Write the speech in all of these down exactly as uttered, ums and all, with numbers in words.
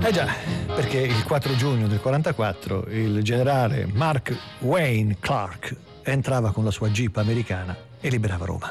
Eh già, perché il quattro giugno del quarantaquattro il generale Mark Wayne Clark entrava con la sua jeep americana e liberava Roma.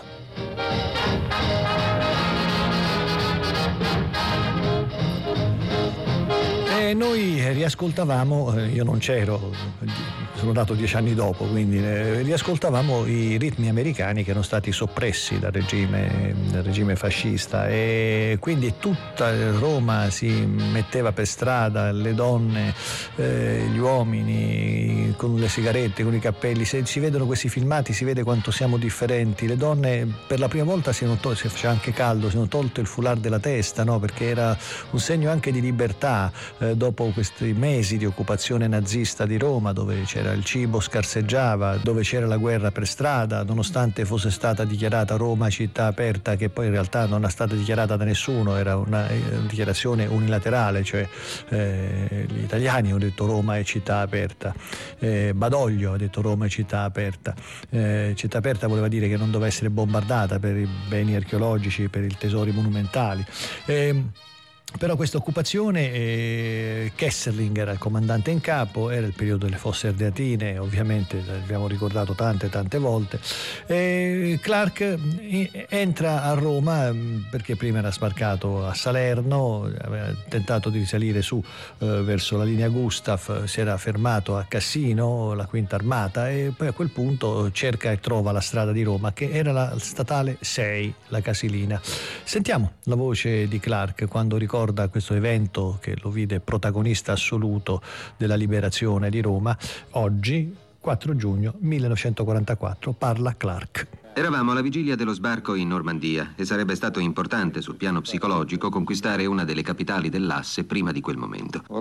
E noi riascoltavamo, io non c'ero, sono nato dieci anni dopo, quindi riascoltavamo i ritmi americani che erano stati soppressi dal regime, dal regime fascista, e quindi tutta Roma si metteva per strada, le donne, eh, gli uomini con le sigarette, con i cappelli. Se si vedono questi filmati si vede quanto siamo differenti. Le donne per la prima volta si, to- si faceva anche caldo, si hanno tolto il foulard della testa, no? Perché era un segno anche di libertà. Eh, dopo questi mesi di occupazione nazista di Roma, dove c'era il cibo scarseggiava, dove c'era la guerra per strada, nonostante fosse stata dichiarata Roma città aperta, che poi in realtà non è stata dichiarata da nessuno, era una, una dichiarazione unilaterale, cioè eh, gli italiani hanno detto Roma è città aperta, eh, Badoglio ha detto Roma è città aperta, eh, città aperta voleva dire che non doveva essere bombardata per i beni archeologici, per i tesori monumentali. Eh, Però questa occupazione, eh, Kesselring era il comandante in capo, era il periodo delle Fosse Ardeatine, ovviamente l'abbiamo ricordato tante tante volte. E Clark eh, entra a Roma perché prima era sbarcato a Salerno, aveva tentato di risalire su eh, verso la linea Gustav, si era fermato a Cassino, la quinta armata, e poi a quel punto cerca e trova la strada di Roma, che era la statale sei, la Casilina. Sentiamo la voce di Clark quando ricorda questo evento che lo vide protagonista assoluto della liberazione di Roma. Oggi, quattro giugno millenovecentoquarantaquattro, parla Clark. Eravamo alla vigilia dello sbarco in Normandia e sarebbe stato importante sul piano psicologico conquistare una delle capitali dell'asse prima di quel momento. Fu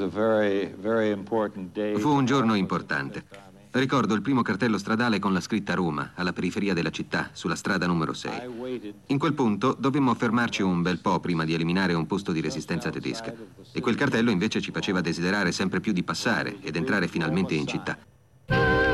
un giorno importante. Ricordo il primo cartello stradale con la scritta Roma, alla periferia della città, sulla strada numero sei. In quel punto dovemmo fermarci un bel po' prima di eliminare un posto di resistenza tedesca. E quel cartello invece ci faceva desiderare sempre più di passare ed entrare finalmente in città.